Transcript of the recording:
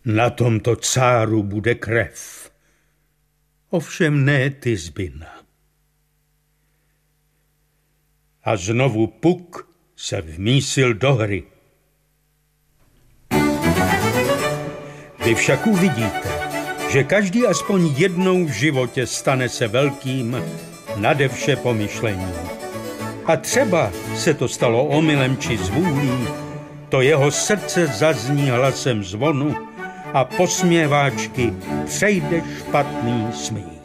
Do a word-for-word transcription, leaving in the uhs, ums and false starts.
Na tomto cáru bude krev. Ovšem ne Tizbina. A znovu Puk se vmísil do hry. Vy však uvidíte, že každý aspoň jednou v životě stane se velkým nade vše pomyšlení. A třeba se to stalo omylem či zvůlí, to jeho srdce zazní hlasem zvonu a posměváčky přejde špatný smích.